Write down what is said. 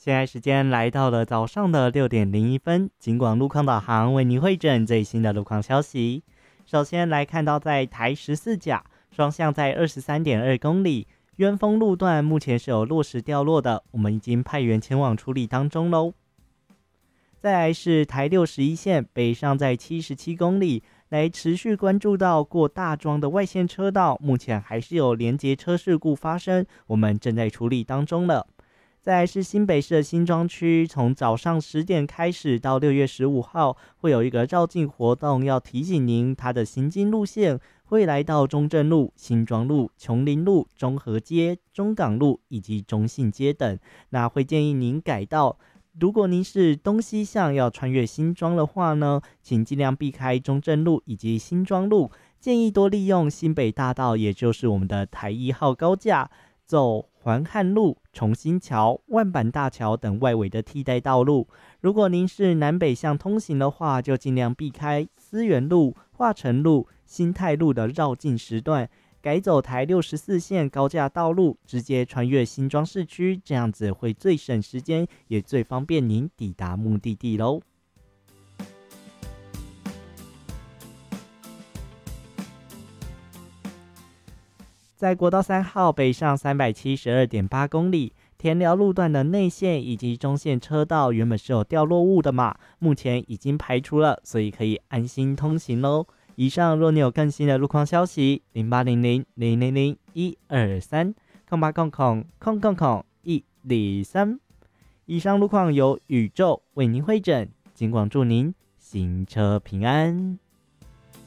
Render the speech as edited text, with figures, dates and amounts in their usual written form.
现在时间来到了早上的6:01，警广路况导航为您汇整最新的路况消息。首先来看到在台14甲双向在23.2公里，渊峰路段目前是有落石掉落的，我们已经派员前往处理当中喽。再来是台61线北上在77公里，来持续关注到过大庄的外线车道，目前还是有连结车事故发生，我们正在处理当中了。再来是新北市的新庄区，从早上10点开始到6月15号会有一个绕境活动，要提醒您它的行经路线会来到中正路、新庄路、琼林路、中和街、中港路以及中信街等，那会建议您改道。如果您是东西向要穿越新庄的话呢，请尽量避开中正路以及新庄路，建议多利用新北大道，也就是我们的台1号高架，走环汉路、重新桥、万板大桥等外围的替代道路。如果您是南北向通行的话，就尽量避开思源路、化成路、新泰路的绕境时段，改走台64线高架道路，直接穿越新庄市区，这样子会最省时间，也最方便您抵达目的地喽。在国道3号北上372.8公里，田寮路段的内线以及中线车道原本是有掉落物的嘛，目前已经排除了，所以可以安心通行咯。以上若你有更新的路况消息，0800-000-123，0800-123。以上路况由宇宙为您汇整，尽管祝您行车平安。